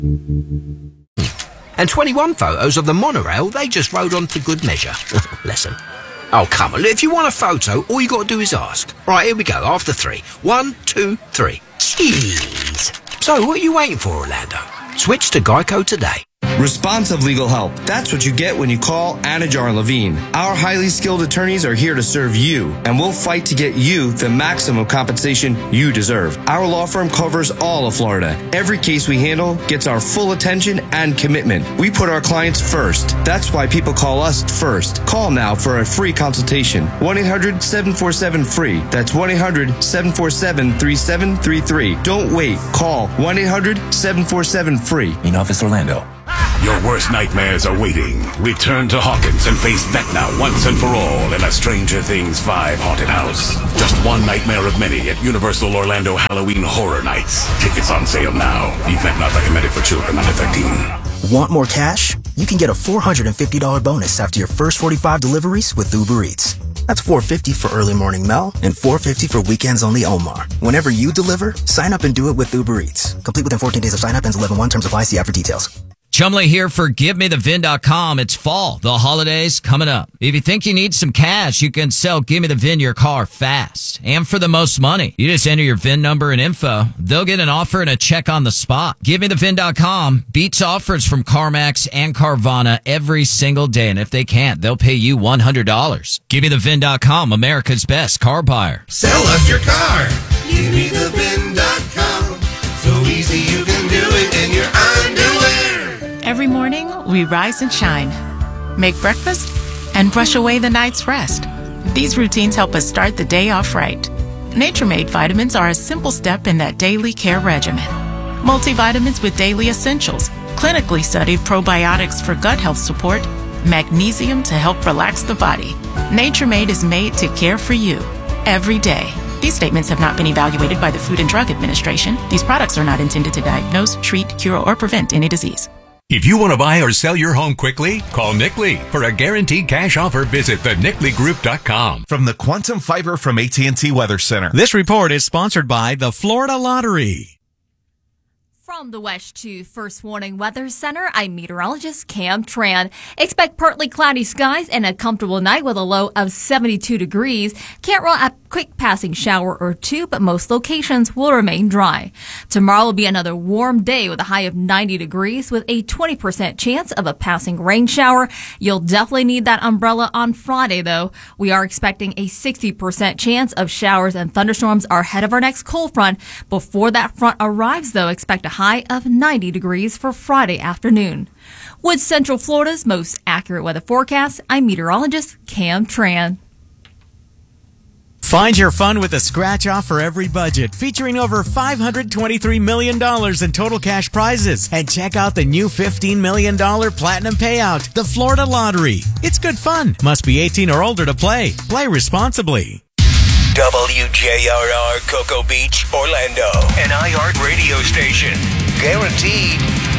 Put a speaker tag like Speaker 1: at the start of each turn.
Speaker 1: And 21 photos of the monorail they just rode on for good measure. Lesson. Oh, come on. If you want a photo, all you got to do is ask. Right, here we go. After 3. 1, 2, 3. Jeez. So, what are you waiting for, Orlando? Switch to Geico today.
Speaker 2: Responsive legal help. That's what you get when you call Anajar Levine. Our highly skilled attorneys are here to serve you, and we'll fight to get you the maximum compensation you deserve. Our law firm covers all of Florida. Every case we handle gets our full attention and commitment. We put our clients first. That's why people call us first. Call now for a free consultation. 1-800-747-FREE. That's 1-800-747-3733. Don't wait. Call 1-800-747-FREE.
Speaker 3: In Office Orlando.
Speaker 4: Your worst nightmares are waiting. Return to Hawkins and face Vecna once and for all in a Stranger Things 5 haunted house. Just one nightmare of many at Universal Orlando Halloween Horror Nights. Tickets on sale now. Event not recommended for children under 13.
Speaker 5: Want more cash? You can get a $450 bonus after your first 45 deliveries with Uber Eats. That's $450 for early morning Mel and $450 for weekends only Omar. Whenever you deliver, sign up and do it with Uber Eats. Complete within 14 days of sign up, ends 11/1. Terms apply. See app for details.
Speaker 6: Chumley here for GiveMeTheVin.com. It's fall. The holidays coming up. If you think you need some cash, you can sell Give Me the VIN your car fast and for the most money. You just enter your VIN number and info. They'll get an offer and a check on the spot. GiveMeTheVin.com beats offers from CarMax and Carvana every single day. And if they can't, they'll pay you $100. GiveMeTheVin.com, America's best car buyer.
Speaker 7: Sell us your car. GiveMeTheVin.com. So easy you can do it in your underwear.
Speaker 8: Every morning, we rise and shine, make breakfast, and brush away the night's rest. These routines help us start the day off right. Nature Made vitamins are a simple step in that daily care regimen. Multivitamins with daily essentials, clinically studied probiotics for gut health support, magnesium to help relax the body. Nature Made is made to care for you every day. These statements have not been evaluated by the Food and Drug Administration. These products are not intended to diagnose, treat, cure, or prevent any disease.
Speaker 9: If you want to buy or sell your home quickly, call Nick Lee. For a guaranteed cash offer, visit theNickLeeGroup.com.
Speaker 10: From the Quantum Fiber from AT&T Weather Center.
Speaker 11: This report is sponsored by the Florida Lottery.
Speaker 12: From the West 2 First Warning Weather Center, I'm meteorologist Cam Tran. Expect partly cloudy skies and a comfortable night with a low of 72 degrees. Can't rule out a quick passing shower or two, but most locations will remain dry. Tomorrow will be another warm day with a high of 90 degrees with a 20% chance of a passing rain shower. You'll definitely need that umbrella on Friday, though. We are expecting a 60% chance of showers and thunderstorms are ahead of our next cold front. Before that front arrives, though, expect a high of 90 degrees for Friday afternoon. With Central Florida's most accurate weather forecast, I'm meteorologist Cam Tran.
Speaker 11: Find your fun with a scratch off for every budget, featuring over $523 million in total cash prizes. And check out the new $15 million Platinum Payout, the Florida Lottery. It's good fun. Must be 18 or older to play. Play responsibly.
Speaker 3: WJRR Cocoa Beach, Orlando. An iHeart radio station. Guaranteed